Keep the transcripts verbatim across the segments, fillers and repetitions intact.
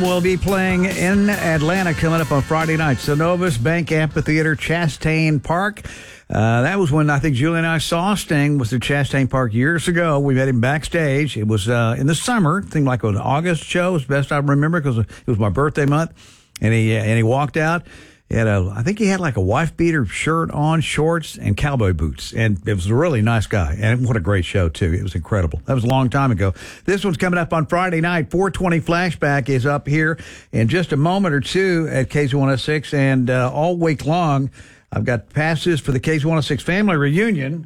We'll be playing in Atlanta coming up on Friday night. Synovus Bank Amphitheater, Chastain Park. Uh, that was when I think Julie and I saw Sting was at Chastain Park years ago. We met him backstage. It was uh, in the summer. It seemed like it was an August show, as best I remember, because it was my birthday month. And he uh, and he walked out. He had a, I think he had like a wife beater shirt on, shorts, and cowboy boots. And it was a really nice guy. And what a great show, too. It was incredible. That was a long time ago. This one's coming up on Friday night. four twenty Flashback is up here in just a moment or two at K Z one oh six. And uh, all week long, I've got passes for the K Z one oh six family reunion.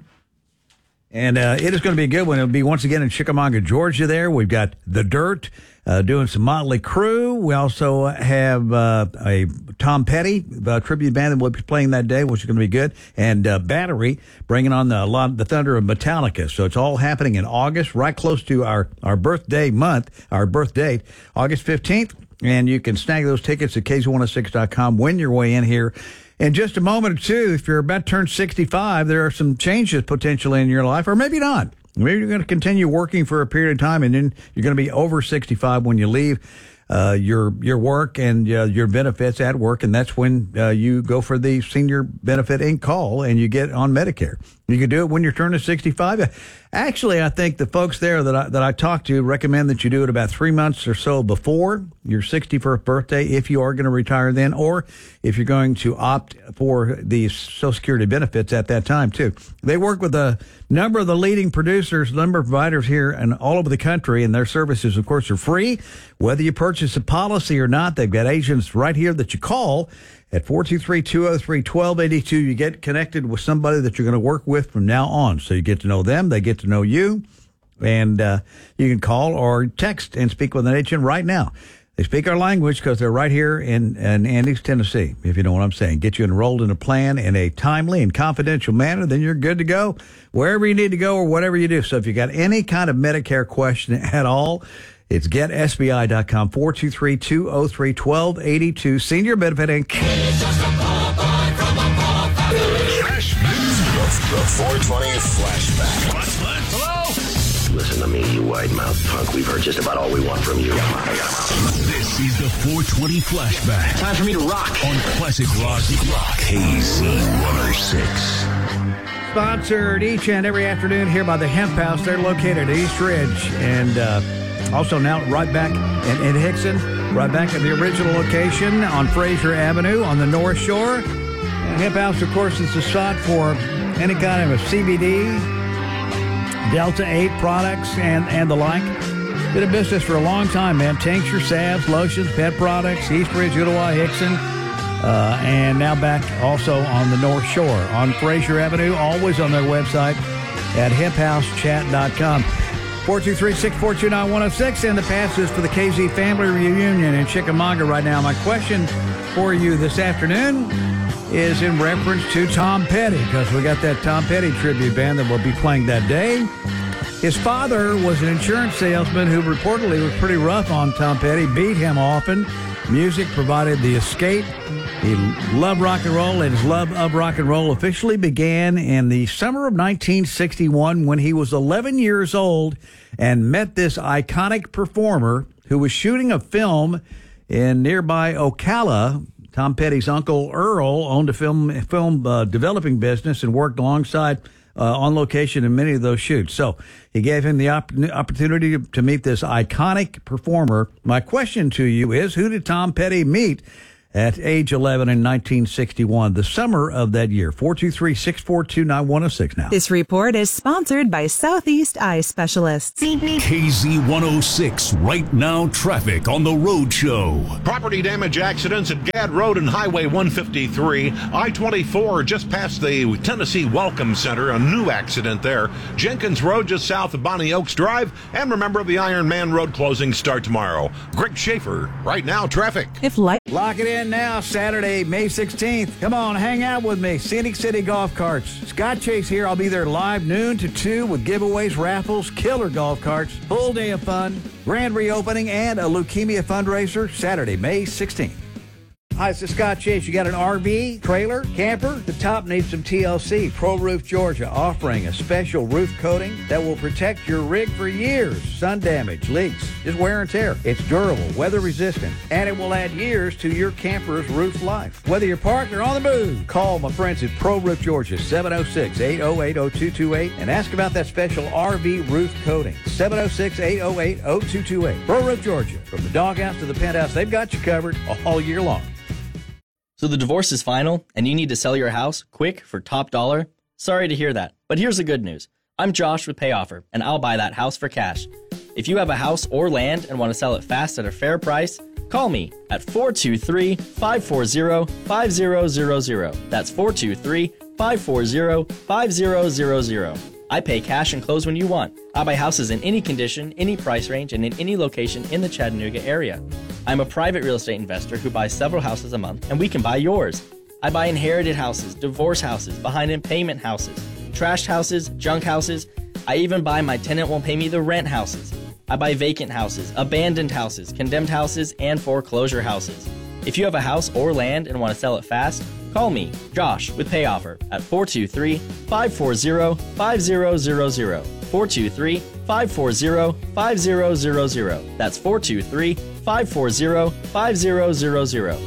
And uh, it is going to be a good one. It'll be once again in Chickamauga, Georgia there. We've got The Dirt uh, doing some Motley Crue. We also have uh, a Tom Petty uh, tribute band that will be playing that day, which is going to be good. And uh, Battery bringing on the, a lot of the thunder of Metallica. So it's all happening in August, right close to our, our birthday month, our birth date, August fifteenth. And you can snag those tickets at K Z one oh six dot com. Win your way in here. In just a moment or two, if you're about to turn sixty-five, there are some changes potentially in your life, or maybe not. Maybe you're going to continue working for a period of time, and then you're going to be over sixty-five when you leave uh, your your work and uh, your benefits at work, and that's when uh, you go for the Senior Benefit Incorporated call, and you get on Medicare. You can do it when you're turning sixty-five. Actually, I think the folks there that I, that I talked to recommend that you do it about three months or so before your sixty-first birthday, if you are going to retire then, or if you're going to opt for the Social Security benefits at that time, too. They work with a number of the leading producers, number of providers here and all over the country, and their services, of course, are free. Whether you purchase a policy or not, they've got agents right here that you call. At four two three, two oh three, one two eight two, you get connected with somebody that you're going to work with from now on. So you get to know them, they get to know you, and uh, you can call or text and speak with an agent right now. They speak our language because they're right here in, in Andes, Tennessee, if you know what I'm saying. Get you enrolled in a plan in a timely and confidential manner, then you're good to go wherever you need to go or whatever you do. So if you got any kind of Medicare question at all, it's get S B I dot com, four two three, two oh three, one two eight two, Senior Benefit Incorporated. The four twenty Flashback. Hello? Listen to me, you wide-mouthed punk. We've heard just about all we want from you. This is the four twenty Flashback. Time for me to rock. On Classic Rock. Rock. K Z one oh six. Sponsored each and every afternoon here by the Hemp House. They're located at East Ridge. And uh, also now right back in, in Hickson, right back at the original location on Fraser Avenue on the North Shore. And Hemp House, of course, is a spot for any kind of a C B D, Delta eight products, and, and the like. Been in business for a long time, man. Tincture, salves, lotions, pet products, East Ridge, Uttawa, Hickson, uh, and now back also on the North Shore on Fraser Avenue, always on their website at hemp house chat dot com. four two three, six four two, nine one oh six, and the passes for the K Z family reunion in Chickamauga right now. My question for you this afternoon is in reference to Tom Petty, because we got that Tom Petty tribute band that will be playing that day. His father was an insurance salesman who reportedly was pretty rough on Tom Petty, beat him often. Music provided the escape. He loved rock and roll, and his love of rock and roll officially began in the summer of nineteen sixty-one when he was eleven years old and met this iconic performer who was shooting a film in nearby Ocala. Tom Petty's uncle Earl owned a film film uh, developing business and worked alongside uh, on location in many of those shoots. So he gave him the op- opportunity to meet this iconic performer. My question to you is, who did Tom Petty meet at age eleven in nineteen sixty-one, the summer of that year? four two three, six four two, nine one oh six now. This report is sponsored by Southeast Eye Specialists. K Z one oh six, Right Now Traffic on the Road Show. Property damage accidents at Gadd Road and Highway one fifty-three. I twenty-four just past the Tennessee Welcome Center, a new accident there. Jenkins Road just south of Bonnie Oaks Drive. And remember, the Iron Man Road closings start tomorrow. Greg Schaefer, Right Now Traffic. If light Lock it in now, Saturday, May sixteenth. Come on, hang out with me. Scenic City Golf Carts. Scott Chase here. I'll be there live noon to two with giveaways, raffles, killer golf carts, full day of fun, grand reopening, and a leukemia fundraiser Saturday, May sixteenth. Hi, this is Scott Chase. You got an R V, trailer, camper? The top needs some T L C. Pro Roof Georgia offering a special roof coating that will protect your rig for years. Sun damage, leaks, just wear and tear. It's durable, weather resistant, and it will add years to your camper's roof life. Whether you're parked or on the move, call my friends at Pro Roof Georgia, seven oh six, eight oh eight, oh two two eight, and ask about that special R V roof coating. seven oh six, eight oh eight, oh two two eight. Pro Roof Georgia. From the doghouse to the penthouse, they've got you covered all year long. So the divorce is final, and you need to sell your house quick for top dollar? Sorry to hear that, but here's the good news. I'm Josh with PayOffer, and I'll buy that house for cash. If you have a house or land and want to sell it fast at a fair price, call me at four two three, five four zero, five zero zero zero. That's four two three, five four zero, five zero zero zero. I pay cash and close when you want. I buy houses in any condition, any price range, and in any location in the Chattanooga area. I'm a private real estate investor who buys several houses a month, and we can buy yours. I buy inherited houses, divorce houses, behind in payment houses, trashed houses, junk houses. I even buy my tenant won't pay me the rent houses. I buy vacant houses, abandoned houses, condemned houses, and foreclosure houses. If you have a house or land and want to sell it fast, call me, Josh, with PayOffer at four two three, five four zero, five zero zero zero. four two three, five four zero, five zero zero zero. That's four two three, five four zero, five zero zero zero.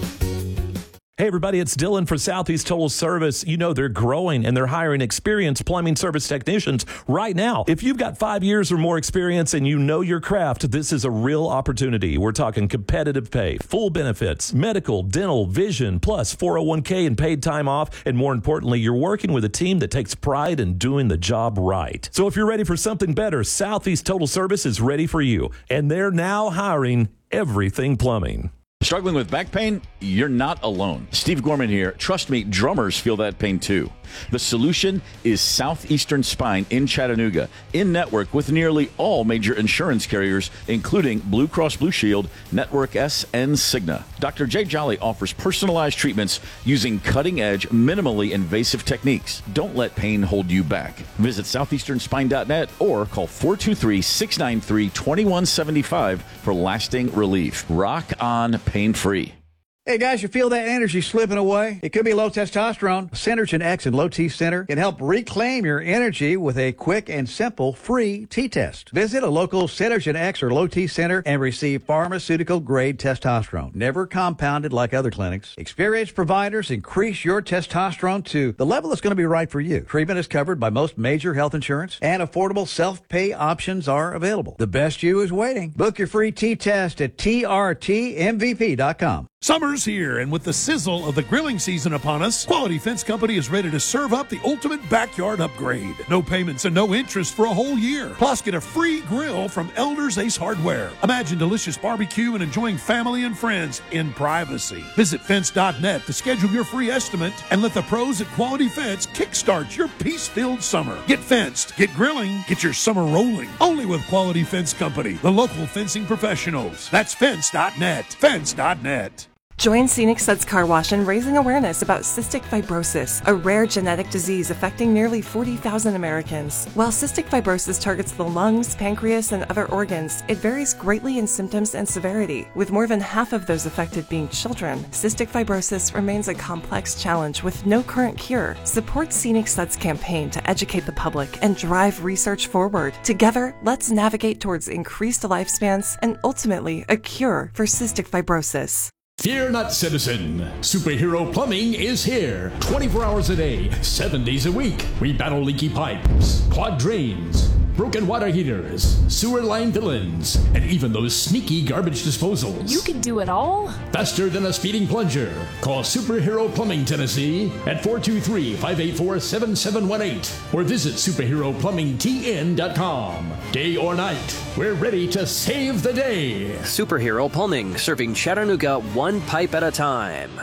Hey everybody, it's Dylan for Southeast Total Service. You know they're growing and they're hiring experienced plumbing service technicians right now. If you've got five years or more experience and you know your craft, this is a real opportunity. We're talking competitive pay, full benefits, medical, dental, vision, plus four oh one k and paid time off. And more importantly, you're working with a team that takes pride in doing the job right. So if you're ready for something better, Southeast Total Service is ready for you. And they're now hiring everything plumbing. Struggling with back pain? You're not alone. Steve Gorman here. Trust me, drummers feel that pain too. The solution is Southeastern Spine in Chattanooga, in network with nearly all major insurance carriers, including Blue Cross Blue Shield, Network S, and Cigna. Doctor Jay Jolly offers personalized treatments using cutting-edge, minimally invasive techniques. Don't let pain hold you back. Visit southeastern spine dot net or call four two three, six nine three, two one seven five for lasting relief. Rock on pain-free. Hey guys, you feel that energy slipping away? It could be low testosterone. Synergen X and Low T Center can help reclaim your energy with a quick and simple free T-test. Visit a local Synergen X or Low T Center and receive pharmaceutical-grade testosterone, never compounded like other clinics. Experienced providers increase your testosterone to the level that's going to be right for you. Treatment is covered by most major health insurance, and affordable self-pay options are available. The best you is waiting. Book your free T-test at T R T M V P dot com. Summer's here, and with the sizzle of the grilling season upon us, Quality Fence Company is ready to serve up the ultimate backyard upgrade. No payments and no interest for a whole year. Plus, get a free grill from Elders Ace Hardware. Imagine delicious barbecue and enjoying family and friends in privacy. Visit fence dot net to schedule your free estimate and let the pros at Quality Fence kickstart your peace-filled summer. Get fenced, get grilling, get your summer rolling. Only with Quality Fence Company, the local fencing professionals. That's fence dot net. fence dot net. Join Scenic Suds Car Wash in raising awareness about cystic fibrosis, a rare genetic disease affecting nearly forty thousand Americans. While cystic fibrosis targets the lungs, pancreas, and other organs, it varies greatly in symptoms and severity. With more than half of those affected being children, cystic fibrosis remains a complex challenge with no current cure. Support Scenic Suds' campaign to educate the public and drive research forward. Together, let's navigate towards increased lifespans and ultimately a cure for cystic fibrosis. Fear not, citizen. Superhero Plumbing is here. twenty-four hours a day, seven days a week. We battle leaky pipes, clogged drains, broken water heaters, sewer line fill-ins, and even those sneaky garbage disposals. You can do it all? Faster than a speeding plunger. Call Superhero Plumbing Tennessee at four two three, five eight four, seven seven one eight or visit superhero plumbing T N dot com. Day or night, we're ready to save the day. Superhero Plumbing, serving Chattanooga one pipe at a time.